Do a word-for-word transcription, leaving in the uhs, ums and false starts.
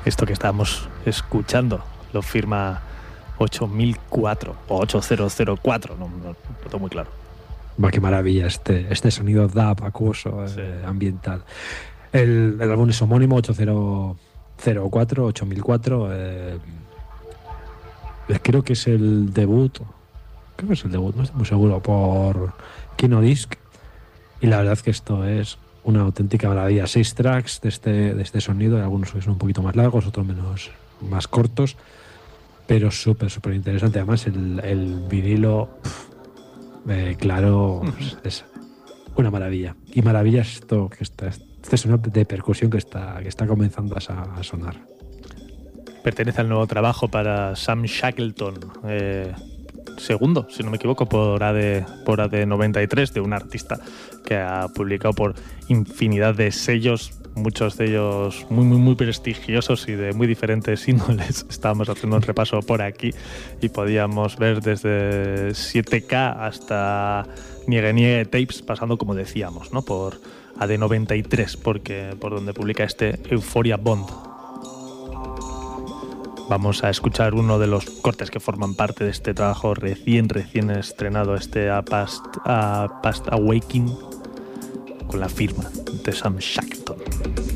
Esto que estábamos escuchando lo firma ocho mil cuatro o ocho mil cuatro, no, no, no tengo muy claro. Va, qué maravilla este, este sonido dub acuoso, Sí. eh, ambiental. El, el álbum es homónimo, ocho mil cuatro, ocho mil cuatro. Eh, creo que es el debut, creo que es el debut, no estoy muy seguro, por Kino Disc. Y la verdad es que esto es una auténtica maravilla. Seis tracks de este, de este sonido, algunos que son un poquito más largos, otros menos, más cortos, pero súper, súper interesante. Además, el, el vinilo, pf, eh, claro, Uh-huh. es una maravilla. Y maravilla es esto que está, este sonido de percusión que está, que está comenzando a, a sonar. Pertenece al nuevo trabajo para Sam Shackleton, eh, segundo, si no me equivoco, por A D, por A D noventa y tres, de un artista que ha publicado por infinidad de sellos, muchos de ellos muy, muy, muy prestigiosos y de muy diferentes índoles. Estábamos haciendo un repaso por aquí y podíamos ver desde siete K hasta Niegue Niegue Tapes, pasando, como decíamos, ¿no?, por A D noventa y tres, porque, por donde publica este Euphoria Bond. Vamos a escuchar uno de los cortes que forman parte de este trabajo recién, recién estrenado, este A Past, A Past Awakening, con la firma de Sam Shackleton.